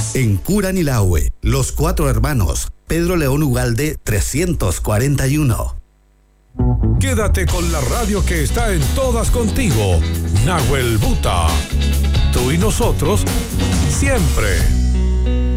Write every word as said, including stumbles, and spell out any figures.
En Curanilahue, Los Cuatro Hermanos, Pedro León Ugalde trescientos cuarenta y uno. Quédate con la radio que está en todas contigo, Nahuel Buta. Tú y nosotros, siempre.